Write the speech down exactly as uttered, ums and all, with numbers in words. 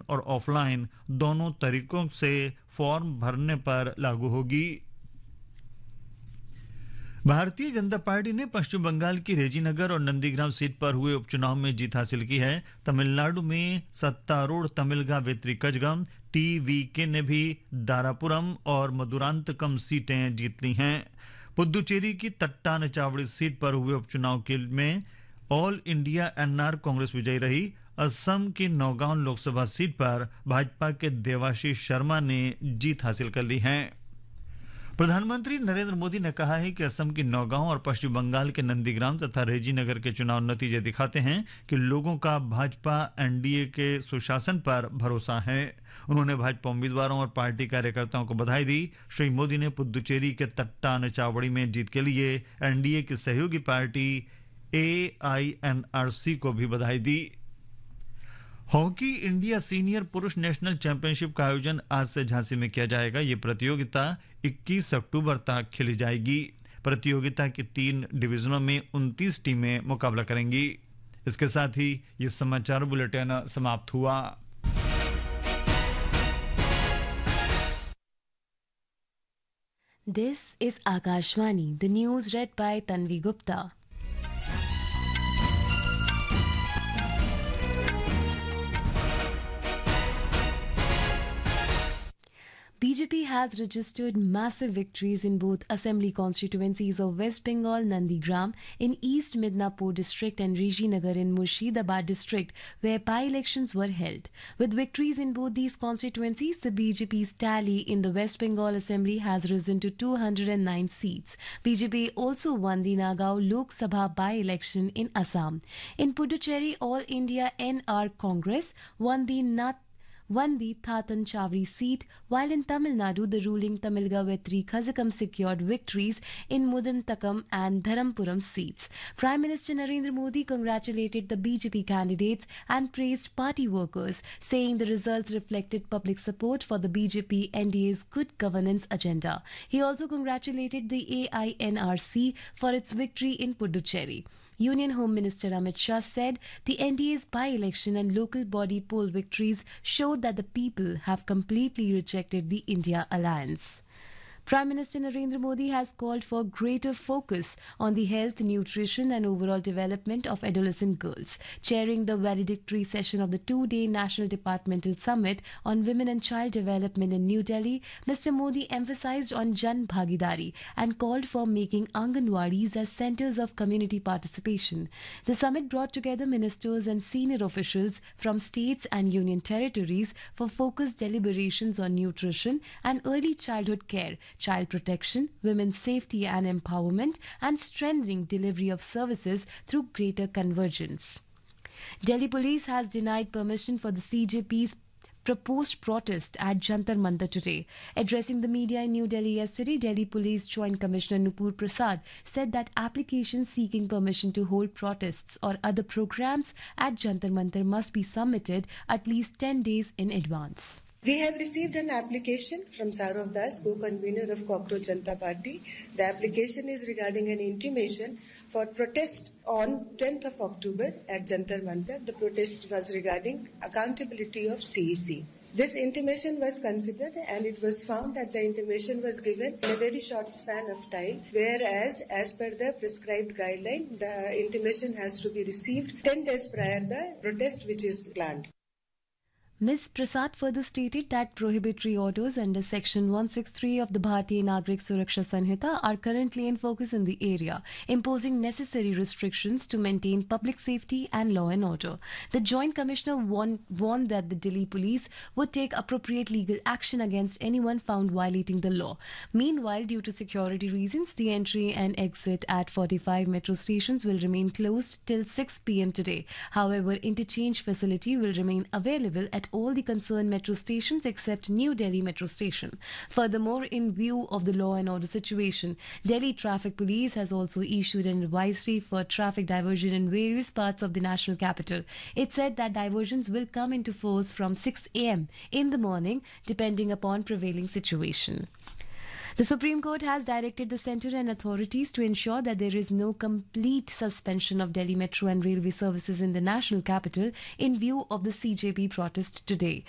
और ऑफलाइन दोनों तरीकों से फॉर्म भरने पर लागू होगी। भारतीय जनता पार्टी ने पश्चिम बंगाल की रेजीनगर और नंदीग्राम सीट पर हुए उपचुनाव में जीत हासिल की है। तमिलनाडु में सत्तारूढ़ तमिलगा वेत्री कजगम टीवीके ने भी दारापुरम और मदुरांतकम सीटें जीत ली हैं। पुदुचेरी की तट्टान चावड़ी सीट पर हुए उपचुनाव के में ऑल इंडिया एनआर कांग्रेस विजयी रही। असम की नौगांव लोकसभा सीट पर भाजपा के देवाशीष शर्मा ने जीत हासिल कर ली है। प्रधानमंत्री नरेंद्र मोदी ने कहा है कि असम की नौगांव और पश्चिम बंगाल के नंदीग्राम तथा रेजीनगर के चुनाव नतीजे दिखाते हैं कि लोगों का भाजपा एनडीए के सुशासन पर भरोसा है। उन्होंने भाजपा उम्मीदवारों और पार्टी कार्यकर्ताओं को बधाई दी। श्री मोदी ने पुदुचेरी के तट्टान चावड़ी में जीत के लिए एनडीए की सहयोगी पार्टी एआईएनआरसी को भी बधाई दी। हॉकी इंडिया सीनियर पुरुष नेशनल चैंपियनशिप का आयोजन आज से झांसी में किया जाएगा। ये प्रतियोगिता इक्कीस अक्टूबर तक खेली जाएगी। प्रतियोगिता की तीन डिवीजनों में उनतीस टीमें मुकाबला करेंगी। इसके साथ ही ये समाचार बुलेटिन समाप्त हुआ। This is Akashvani, the news read by Tanvi Gupta. B J P has registered massive victories in both assembly constituencies of West Bengal, Nandigram in East Midnapur district and Rajinagar in Murshidabad district, where by-elections were held. With victories in both these constituencies, the B J P's tally in the West Bengal Assembly has risen to two hundred nine seats. B J P also won the Nagaon Lok Sabha by-election in Assam. In Puducherry, All India N R Congress won the Nat won the Thatan Chavri seat, while in Tamil Nadu, the ruling Tamilga Vetri Khazakam secured victories in Mudantakam and Dharampuram seats. Prime Minister Narendra Modi congratulated the B J P candidates and praised party workers, saying the results reflected public support for the B J P N D A's good governance agenda. He also congratulated the A I N R C for its victory in Puducherry. Union Home Minister Amit Shah said the N D A's by-election and local body poll victories showed that the people have completely rejected the India alliance. Prime Minister Narendra Modi has called for greater focus on the health, nutrition and overall development of adolescent girls. Chairing the valedictory session of the two-day National Departmental Summit on Women and Child Development in New Delhi, Mister Modi emphasized on Jan Bhagidari and called for making Anganwadis as centers of community participation. The summit brought together ministers and senior officials from states and union territories for focused deliberations on nutrition and early childhood care, child protection, women's safety and empowerment, and strengthening delivery of services through greater convergence. Delhi Police has denied permission for the C J P's proposed protest at Jantar Mantar today. Addressing the media in New Delhi yesterday, Delhi Police Joint Commissioner Nupur Prasad said that applications seeking permission to hold protests or other programs at Jantar Mantar must be submitted at least ten days in advance. We have received an application from Saurav Das, co-convener of Cockroach Janata Party. The application is regarding an intimation for protest on tenth of October at Jantar Mantar. The protest was regarding accountability of C E C. This intimation was considered and it was found that the intimation was given in a very short span of time, whereas as per the prescribed guideline, the intimation has to be received ten days prior the protest which is planned. Miz Prasad further stated that prohibitory orders under Section one sixty-three of the Bharatiya Nagrik Suraksha Sanhita are currently in focus in the area, imposing necessary restrictions to maintain public safety and law and order. The Joint Commissioner warned, warned that the Delhi Police would take appropriate legal action against anyone found violating the law. Meanwhile, due to security reasons, the entry and exit at forty-five metro stations will remain closed till six p m today. However, interchange facility will remain available at all the concerned metro stations except New Delhi Metro Station. Furthermore, in view of the law and order situation, Delhi Traffic Police has also issued an advisory for traffic diversion in various parts of the national capital. It said that diversions will come into force from six a m in the morning, depending upon prevailing situation. The Supreme Court has directed the centre and authorities to ensure that there is no complete suspension of Delhi Metro and railway services in the national capital in view of the C J P protest today.